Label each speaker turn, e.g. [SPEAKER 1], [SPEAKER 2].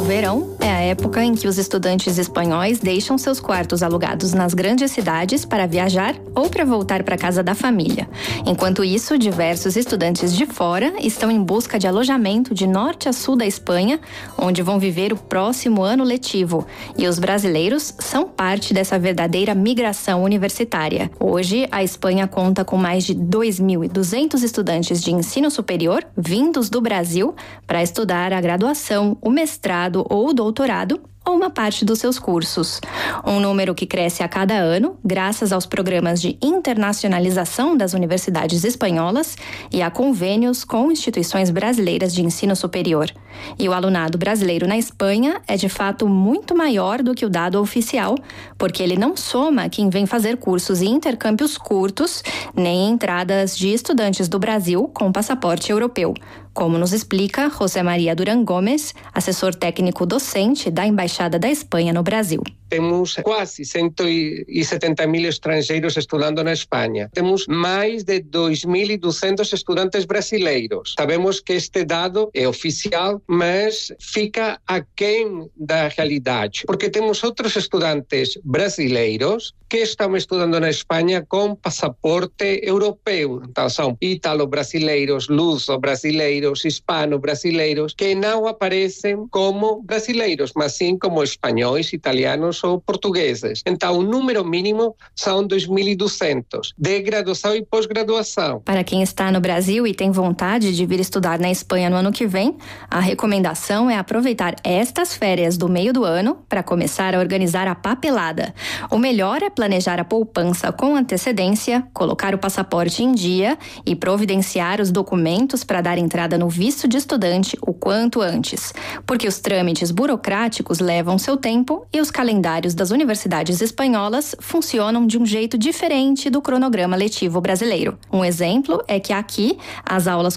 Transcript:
[SPEAKER 1] verão é a época em que os estudantes espanhóis deixam seus quartos alugados nas grandes cidades para viajar ou para voltar para casa da família. Enquanto isso, diversos estudantes de fora estão em busca de alojamento de norte a sul da Espanha, onde vão viver o próximo ano letivo. E os brasileiros são parte dessa verdadeira migração universitária. Hoje, a Espanha conta com mais de 2.200 estudantes de ensino superior vindos do Brasil para estudar a graduação, o mestrado ou o doutorado, ou uma parte dos seus cursos. Um número que cresce a cada ano, graças aos programas de internacionalização das universidades espanholas e a convênios com instituições brasileiras de ensino superior. E o alunado brasileiro na Espanha é de fato muito maior do que o dado oficial, porque ele não soma quem vem fazer cursos e intercâmbios curtos, nem entradas de estudantes do Brasil com passaporte europeu, como nos explica José Maria Duran Gomes, assessor técnico docente da Embaixada da Espanha no Brasil.
[SPEAKER 2] Temos quase 170 mil estrangeiros estudando na Espanha. Temos mais de 2.200 estudantes brasileiros. Sabemos que este dado é oficial, mas fica aquém da realidade, porque temos outros estudantes brasileiros que estão estudando na Espanha com passaporte europeu. Então, são ítalo-brasileiros, luso-brasileiros, hispano-brasileiros, que não aparecem como brasileiros, mas sim como espanhóis, italianos ou portugueses. Então, o número mínimo são 2.200, de graduação e pós-graduação.
[SPEAKER 1] Para quem está no Brasil e tem vontade de vir estudar na Espanha no ano que vem, a recomendação é aproveitar estas férias do meio do ano para começar a organizar a papelada. O melhor é planejar a poupança com antecedência, colocar o passaporte em dia e providenciar os documentos para dar entrada no visto de estudante o quanto antes, porque os trâmites burocráticos levam seu tempo e os calendários das universidades espanholas funcionam de um jeito diferente do cronograma letivo brasileiro. Um exemplo é que aqui as aulas